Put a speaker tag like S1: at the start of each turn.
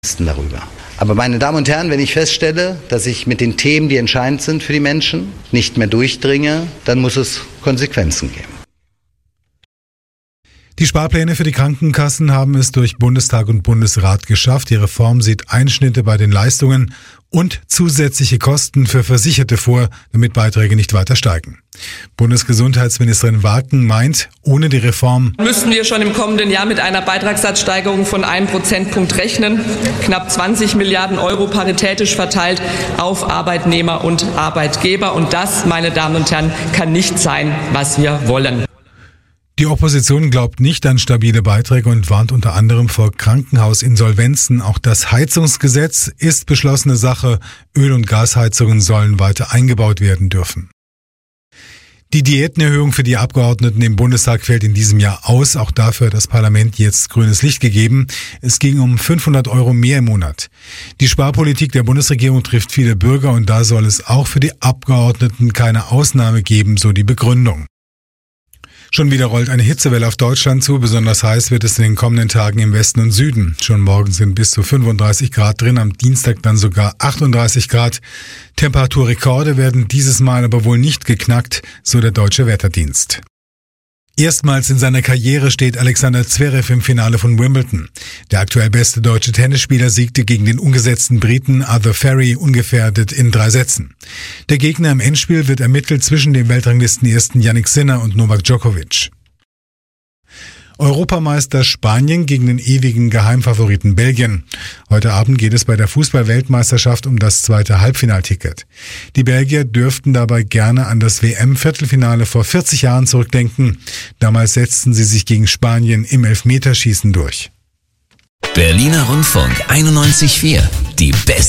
S1: darüber. Aber meine Damen und Herren, wenn ich feststelle, dass ich mit den Themen, die entscheidend sind für die Menschen, nicht mehr durchdringe, dann muss es Konsequenzen geben.
S2: Die Sparpläne für die Krankenkassen haben es durch Bundestag und Bundesrat geschafft. Die Reform sieht Einschnitte bei den Leistungen und zusätzliche Kosten für Versicherte vor, damit Beiträge nicht weiter steigen. Bundesgesundheitsministerin Waken meint, ohne die Reform
S3: müssten wir schon im kommenden Jahr mit einer Beitragssatzsteigerung von 1 Prozentpunkt rechnen. Knapp 20 Milliarden Euro paritätisch verteilt auf Arbeitnehmer und Arbeitgeber. Und das, meine Damen und Herren, kann nicht sein, was wir wollen.
S2: Die Opposition glaubt nicht an stabile Beiträge und warnt unter anderem vor Krankenhausinsolvenzen. Auch das Heizungsgesetz ist beschlossene Sache. Öl- und Gasheizungen sollen weiter eingebaut werden dürfen. Die Diätenerhöhung für die Abgeordneten im Bundestag fällt in diesem Jahr aus. Auch dafür hat das Parlament jetzt grünes Licht gegeben. Es ging um 500 Euro mehr im Monat. Die Sparpolitik der Bundesregierung trifft viele Bürger und da soll es auch für die Abgeordneten keine Ausnahme geben, so die Begründung. Schon wieder rollt eine Hitzewelle auf Deutschland zu. Besonders heiß wird es in den kommenden Tagen im Westen und Süden. Schon morgen sind bis zu 35 Grad drin, am Dienstag dann sogar 38 Grad. Temperaturrekorde werden dieses Mal aber wohl nicht geknackt, so der Deutsche Wetterdienst. Erstmals in seiner Karriere steht Alexander Zverev im Finale von Wimbledon. Der aktuell beste deutsche Tennisspieler siegte gegen den ungesetzten Briten Arthur Ferry ungefährdet in 3 Sätzen. Der Gegner im Endspiel wird ermittelt zwischen dem Weltranglistenersten Jannik Sinner und Novak Djokovic. Europameister Spanien gegen den ewigen Geheimfavoriten Belgien. Heute Abend geht es bei der Fußball-Weltmeisterschaft um das 2. Halbfinalticket. Die Belgier dürften dabei gerne an das WM-Viertelfinale vor 40 Jahren zurückdenken. Damals setzten sie sich gegen Spanien im Elfmeterschießen durch.
S4: Berliner Rundfunk 91,4. Die beste